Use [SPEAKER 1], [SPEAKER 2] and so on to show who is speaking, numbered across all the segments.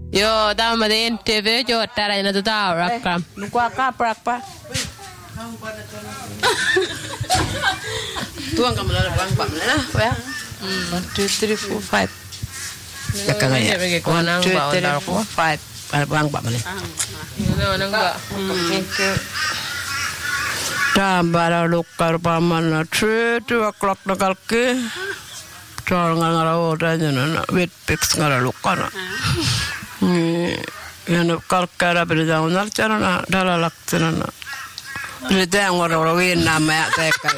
[SPEAKER 1] Joo, tämä on TV jo täällä na tuta rakka.
[SPEAKER 2] Nukua kaprakpa. Tuan kamala bang pamla na, ya. 1 2 3 4 5. Lakang ya. 1 2 3 4 5. Bang pamla.
[SPEAKER 1] Nang ba.
[SPEAKER 2] Tambara lukkar pamana 2 o'clock na kalki. Charanga ngara oda na wet pics ngara lukkana. Yana kalkara berdaunar carana dalalak carana. Berdang orang win nama teka.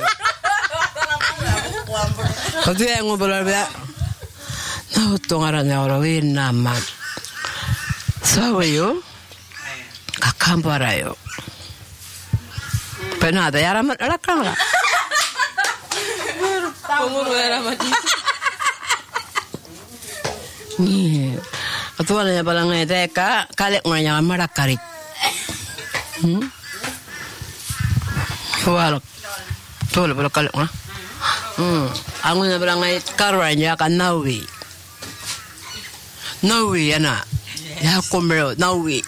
[SPEAKER 2] Kau yang ngobrol dia, nah tungarannya orang win nama. Sawayo, kakamarayo. Pernah ada ya ramat rakang lah.
[SPEAKER 1] Penguru ramat.
[SPEAKER 2] Ni, atualnya balangnya teka kalek nganya marakarit. Walak, tuh boleh kalek mah. Aku nak berangai karanya kan nawi anak, ya aku bero nawi.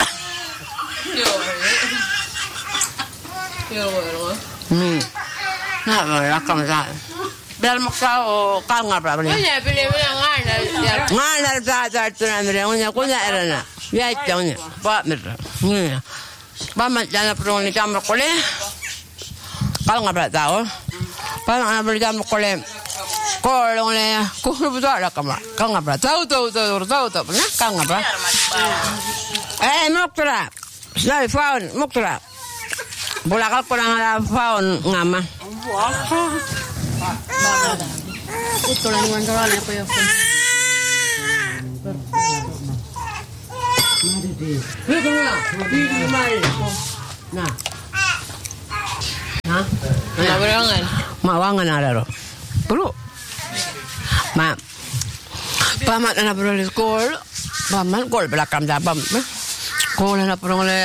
[SPEAKER 2] Nah berakam sah. Biar maksa kau ngapa beli?
[SPEAKER 1] Pilih
[SPEAKER 2] Nganar dah tu nak beli. Kunya erana. Ya itu Pak merah. Bapak jangan perlu ni campur kole. Kau ngapa tahu? Parang beli campur kole. Kau ni, kau betul ada kamera. Kau ngapa? Tahu. Pernah kau ngapa? Muktra. Saya faun muktra. Bola kau kurang ada faun ngama.
[SPEAKER 3] Itu lah yang jualan apa ya?
[SPEAKER 2] Nah.
[SPEAKER 1] Mawangan.
[SPEAKER 2] Mawangan ada loh. Perlu. Pamat anak perlu di sekolah. Pamat sekolah belakang jabam. Sekolah anak perlu oleh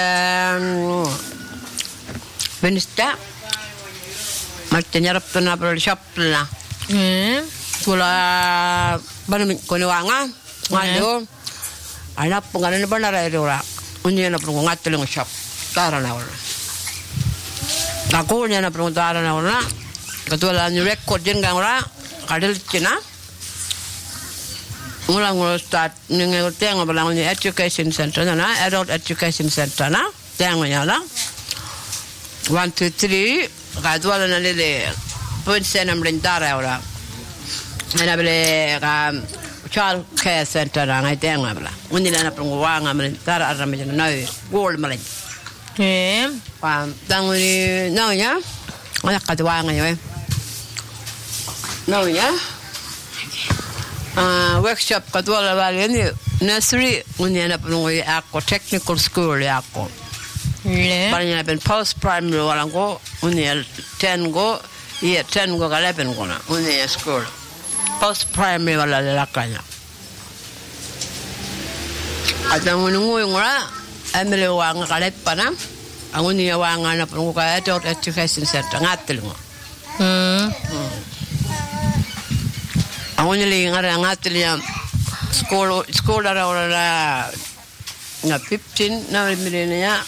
[SPEAKER 2] Benista. Macam nyarap tu anak perlu di shop lah. Sekolah baru kau ngadu. Anak pengaruh benar ada orang. Unya anak perlu ngatur dengan shop. Taran orang. Aku ni anak perlu taran orang. Ketua lah ni rekod jengang orang. Kadal Cina. Ngulang start ni tengok belang ni education center na, adult education center na. Tengok ni lah. 1 2 3. Ketua lah ni le. Pun saya nak berentar orang. Mana boleh child care center na ngai tengok belang. Undi lah nak perlu wang berentar arah macam na. Gold malah. Tang ni naunya. Anak ketua ngai. Naunya. Workshop ketua lah balik ni nursery undi anak penunggu aku technical school aku. Banyak pen post primary orang ko undi 10 go 10 go kalau pen ko na undi school post primary wala lakanya. Ada menunggu orang ambil wang kalau panam, undi wang anak penunggu kaya adult education center ngatil ngo. Aku ni lagi ngarang ngatil yang sekolah orang na 15 na milenia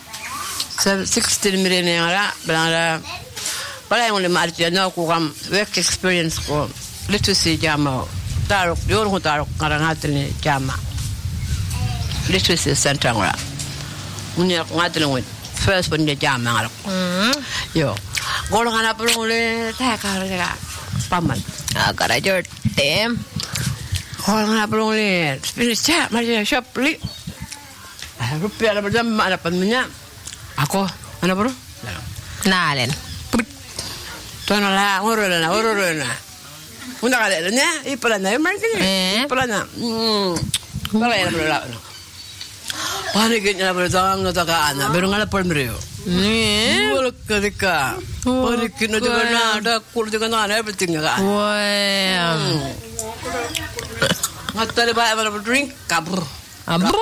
[SPEAKER 2] 16 milenia lah belang yang boleh marti na aku kam work experience ko literacy jama taruh diorang taruh ngarang ngatil ni jama literacy center ngora unya ngatil ngoi first pun dia jama ngara yo golong anak perlu le tak kara paman
[SPEAKER 1] Agak aja tem.
[SPEAKER 2] Orang nak perlu ni, finish cak macam shop li. Rupiah ada berjam ada penuhnya. Aku mana perlu?
[SPEAKER 1] Nalen.
[SPEAKER 2] Tuan lah, urut na. Unda kada nya, ipalan na, martin. Ipalan na. Balai na berla. Panik nya berjang na takaan na, berung ada permrio.
[SPEAKER 1] Ni.
[SPEAKER 2] Boleh ketika. Panik na juga na, ada kul juga na, everything ya kan.
[SPEAKER 1] Wah.
[SPEAKER 2] Ngatar ba mana drink kabur.
[SPEAKER 1] Abo.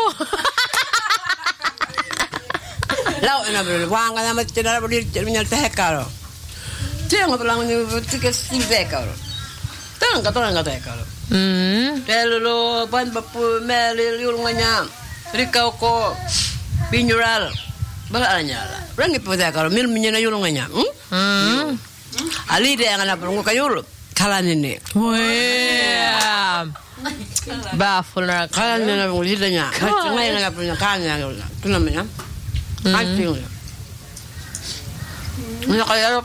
[SPEAKER 2] Lau na ber, wang na macam na berdiri menyal teh karo. Jangan bilang ni tiket sim teh karo. Tang kata teh karo. Telo ban bapu meli yulunganya. Rikau ko pinyural. Balanya lah. Rangi pada kalau mil menyena yulunganya. Ali dia yang nak perlu kayul. Kalan ini.
[SPEAKER 1] Wah. Baful nak.
[SPEAKER 2] Kalan ini nak lidahnya. Macam mana nak punya kalannya? Itu namanya. Anjing. Nak kaya.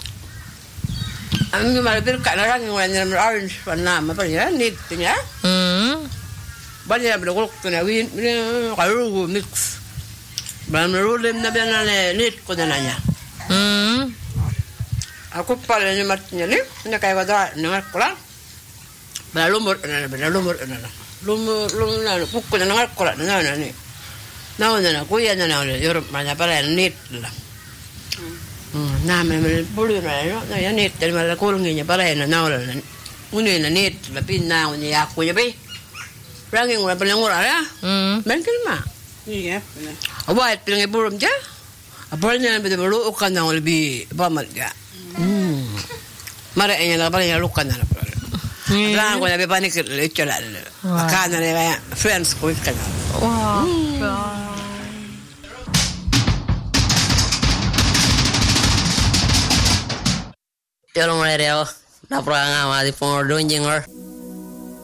[SPEAKER 2] Ang malapit ka na lang yung orange na mapalya need niya. Banya bilog ko na win karu mix. Ban rolem na bana need ko na niya. Ako pala ni matnya ni na kay wada na kola. Ba lumur na. Lumur na pukko na kola na ni. Na kuya na Europe manya para need la. Nama bulu na ya net dari mala kulungnya para na naula uni na net la pinna uni aku ya be rangi ngura pelengura ya mungkin mah iya awat peleng burum ja apalnya be bulu ukan na lebih pamal ja mara enya la palanya lukan na lang ko na be panik le chola kana le friends ko kan
[SPEAKER 1] Wow.
[SPEAKER 4] Yo lo mereo, la prueba más de por donde